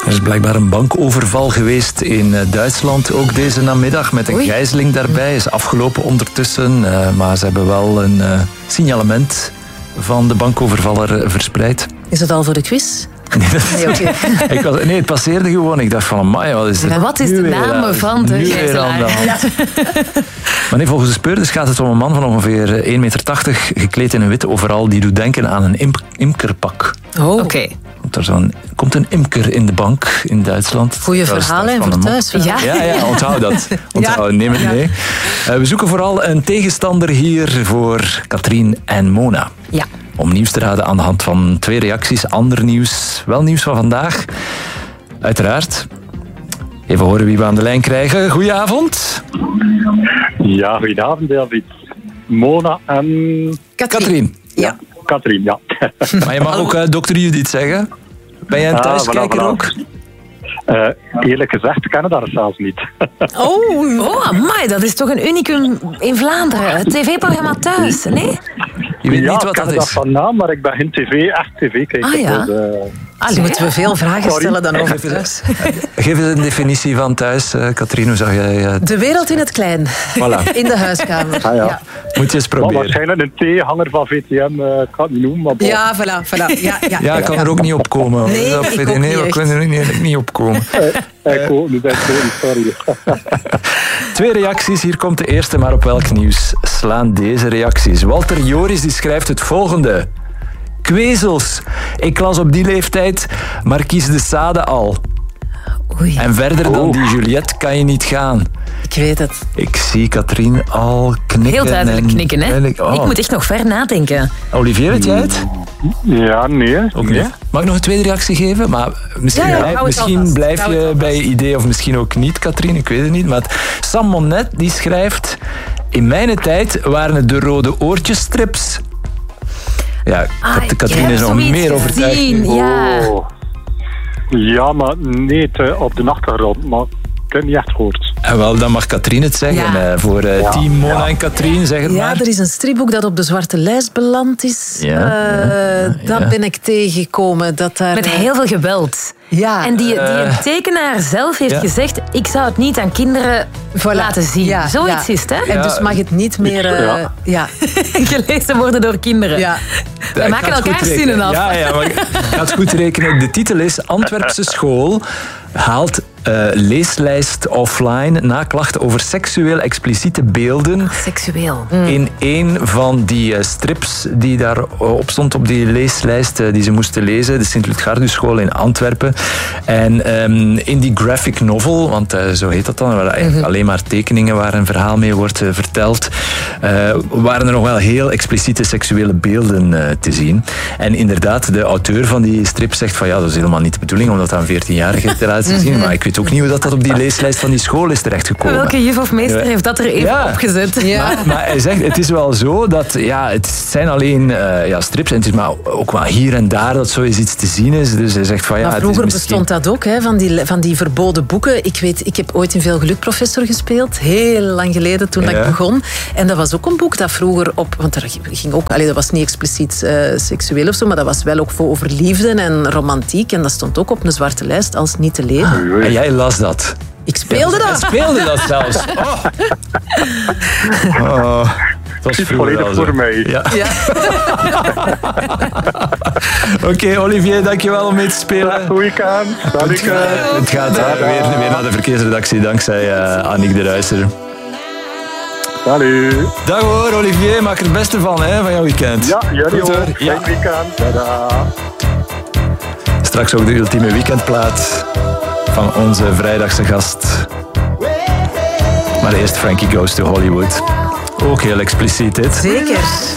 Er is blijkbaar een bankoverval geweest in Duitsland, ook deze namiddag, met een gijzeling daarbij. Is afgelopen ondertussen, maar ze hebben wel een signalement van de bankovervaller verspreid. Is het al voor de quiz? Nee, het passeerde gewoon. Ik dacht van, amai, wat is het? Maar wat is de naam van de gijzelaar? Maar nee, volgens de speurders gaat het om een man van ongeveer 1,80 meter, gekleed in een witte overal, die doet denken aan een imkerpak. Oké. Er komt een imker in de bank in Duitsland. Goeie verhalen voor thuis. Ja, onthoud dat. Neem het mee. We zoeken vooral een tegenstander hier voor Katrien en Mona. Ja. Om nieuws te raden aan de hand van 2 reacties. Ander nieuws, wel nieuws van vandaag. Uiteraard. Even horen wie we aan de lijn krijgen. Goedenavond. Ja, goedenavond David. Mona en... Katrien. Ja. Katrien, ja. Maar je mag ook dokter Judith zeggen. Ben jij een thuiskijker ook? Eerlijk gezegd, ik ken het daar zelfs niet. Amai, dat is toch een unicum in Vlaanderen. Het tv-programma Thuis, nee? Je weet niet wat dat is. Ik ken dat van naam, maar ik ben geen echt tv-kijker. Dus, moeten we veel vragen stellen dan over Thuis. Geef eens een definitie van Thuis, Katrien. Hoe zag jij... De wereld in het klein. Voilà. In de huiskamer. Ja. Moet je eens proberen. Maar waarschijnlijk een tegenhanger van VTM, ik kan het niet noemen. Maar ja, voilà. Ja, ik kan er ook niet op komen. Nee, ik kan er niet op komen. Ik ook niet, sorry. 2 reacties, hier komt de eerste, maar op welk nieuws slaan deze reacties? Walter Joris die schrijft het volgende. Kwezels. Ik las op die leeftijd Marquise de Sade al. Oei. En verder dan die Juliette kan je niet gaan. Ik weet het. Ik zie Katrien al knikken. Heel duidelijk knikken, hè? Ik moet echt nog ver nadenken. Olivier, weet jij het? Ja, nee. Ook niet. Mag ik nog een tweede reactie geven? Maar misschien blijf je bij je idee, of misschien ook niet, Katrien. Ik weet het niet. Maar Sam Monnet die schrijft... In mijn tijd waren het de rode oortjesstrips. Ja, Katrien is nog meer overtuigd. Ja, maar nee, op de achtergrond. Maar ik heb het niet echt gehoord. En wel, dan mag Katrien het zeggen. Voor team Mona en Katrien, zeg het maar. Ja, er is een stripboek dat op de zwarte lijst beland is. Dat ben ik tegengekomen. Met heel veel geweld. Ja. En die tekenaar zelf heeft gezegd... ik zou het niet aan kinderen laten zien. Ja. Zoiets is het, hè? En dus mag het niet meer gelezen worden door kinderen. Ja. Wij maken elkaar zinnen af. Ja, maar ik ga het goed rekenen. De titel is Antwerpse school haalt leeslijst offline na klachten over seksueel expliciete beelden. Seksueel. In een van die strips die daar op stond op die leeslijst die ze moesten lezen, de Sint-Ludgardus-school in Antwerpen. En in die graphic novel, want zo heet dat dan, waar eigenlijk alleen maar tekeningen waar een verhaal mee wordt verteld, waren er nog wel heel expliciete seksuele beelden te zien. En inderdaad, de auteur van die strip zegt van dat is helemaal niet de bedoeling om dat aan 14-jarigen te laten zien, maar ik weet ook niet hoe dat op die leeslijst van die school is terechtgekomen. Welke juf of meester heeft dat er even opgezet? Ja. Maar hij zegt, het is wel zo dat het zijn alleen strips en het is maar ook wel hier en daar dat zo iets te zien is. Dus hij zegt van maar vroeger bestond dat ook, hè, van die verboden boeken. Ik heb ooit in Veel Geluk professor gespeeld, heel lang geleden toen ik begon. En dat was ook een boek dat vroeger want er ging ook, dat was niet expliciet seksueel of zo, maar dat was wel ook over liefde en romantiek. En dat stond ook op een zwarte lijst als niet te lezen. En jij las dat? Ik speelde dat. Ik speelde dat zelfs. Dat was volledig voor mij. Ja. Oké, Olivier, dankjewel om mee te spelen. Goed weekend. Het gaat weer naar de verkeersredactie dankzij Annick de Ruijser. Salut. Dag hoor, Olivier. Maak er het beste van jouw weekend. Ja, jullie ook. Fijn weekend. Tada. Straks ook de ultieme weekendplaat van onze vrijdagse gast. Maar eerst Frankie Goes to Hollywood. Ook heel expliciet dit. Zeker.